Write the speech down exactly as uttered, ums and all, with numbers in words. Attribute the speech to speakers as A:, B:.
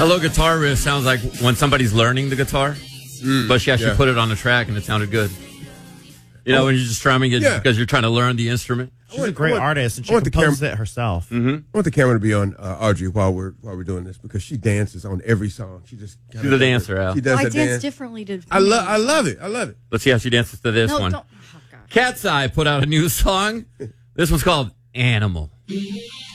A: Hello Guitar riff sounds like when somebody's learning the guitar, mm, but she actually yeah. put it on the track and it sounded good. You know, oh, when you're just strumming it yeah. because you're trying to learn the instrument.
B: She's want, a great want, artist, and she composes it herself.
C: Mm-hmm. I want the camera to be on uh, Audrey while we're while we're doing this because she dances on every song. She just
A: she's a dancer, Al.
D: She does well, I dance, dance differently to.
C: I love I love it. I love it.
A: Let's see how she dances to this
D: no,
A: one.
D: Don't. Oh,
A: Cat's Eye put out a new song. This one's called Animal.